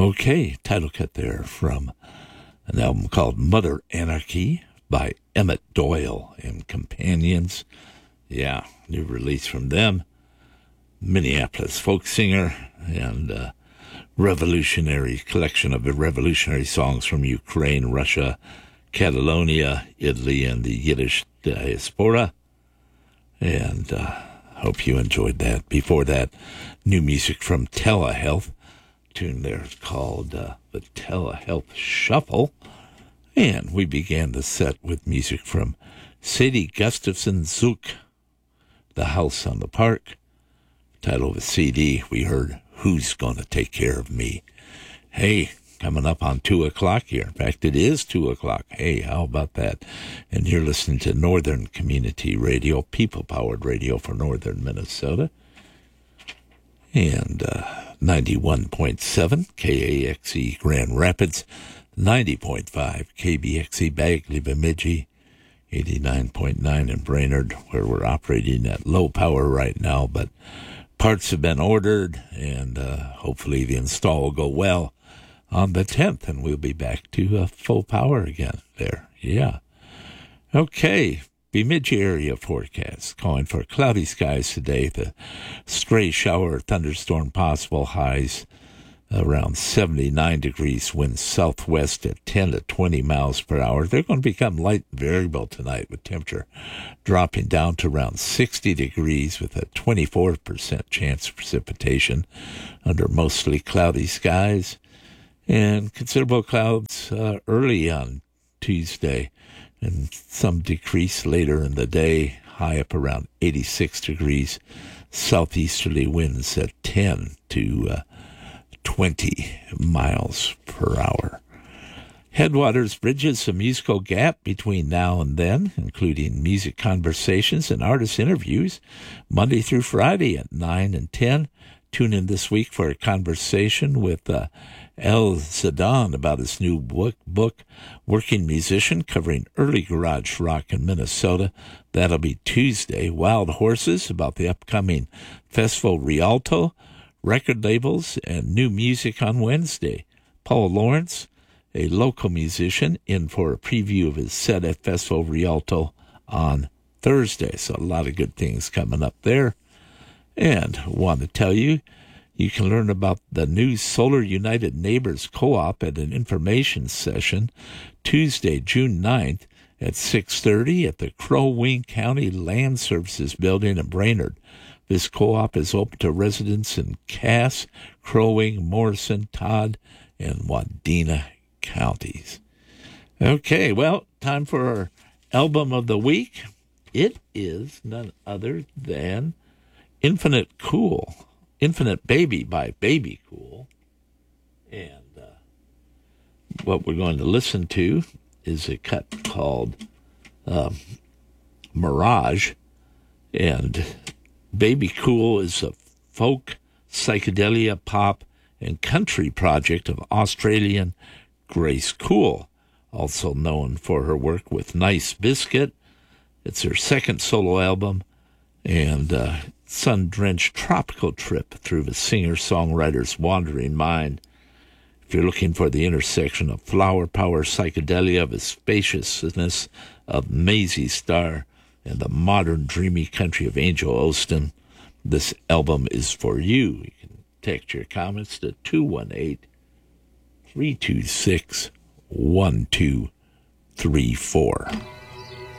Okay, title cut there from an album called Mother Anarchy by Emmett Doyle and Companions. Yeah, new release from them. Minneapolis folk singer and revolutionary collection of revolutionary songs from Ukraine, Russia, Catalonia, Italy, and the Yiddish diaspora. And hope you enjoyed that. Before that, new music from Telehealth. Tune there called the Telehealth Shuffle. And we began the set with music from Sadie Gustafson Zook, The House on the Park. Title of a CD, we heard Who's Gonna Take Care of Me? Hey, coming up on 2 o'clock here. In fact, it is 2 o'clock. Hey, how about that? And you're listening to Northern Community Radio, people-powered radio for northern Minnesota. And 91.7 KAXE Grand Rapids, 90.5 KBXE Bagley Bemidji, 89.9 in Brainerd, where we're operating at low power right now, but parts have been ordered, and hopefully the install will go well on the 10th, and we'll be back to full power again there. Yeah. Okay. Bemidji area forecast, calling for cloudy skies today. The stray shower or thunderstorm possible, highs around 79 degrees, winds southwest at 10 to 20 miles per hour. They're going to become light variable tonight, with temperature dropping down to around 60 degrees with a 24% chance of precipitation under mostly cloudy skies. And considerable clouds early on Tuesday, and some decrease later in the day, high up around 86 degrees, southeasterly winds at 10 to 20 miles per hour. Headwaters bridges a musical gap between now and then, including music conversations and artist interviews, Monday through Friday at 9 and 10. Tune in this week for a conversation with El Zidane about his new book, Working Musician, covering early garage rock in Minnesota. That'll be Tuesday. Wild Horses, about the upcoming Festival Rialto, record labels, and new music on Wednesday. Paul Lawrence, a local musician, in for a preview of his set at Festival Rialto on Thursday. So a lot of good things coming up there. And want to tell you, you can learn about the new Solar United Neighbors Co-op at an information session Tuesday, June 9th at 6:30 at the Crow Wing County Land Services Building in Brainerd. This co-op is open to residents in Cass, Crow Wing, Morrison, Todd, and Wadena counties. Okay, well, time for our album of the week. It is none other than Infinite Baby by Baby Cool. And what we're going to listen to is a cut called Mirage. And Baby Cool is a folk, psychedelia, pop, and country project of Australian Grace Cool, also known for her work with Nice Biscuit. It's her second solo album, and sun-drenched tropical trip through the singer-songwriter's wandering mind. If you're looking for the intersection of flower power psychedelia, the spaciousness of Maisie Starr, and the modern dreamy country of Angel Osteen, this album is for you. You can text your comments to 218-326-1234.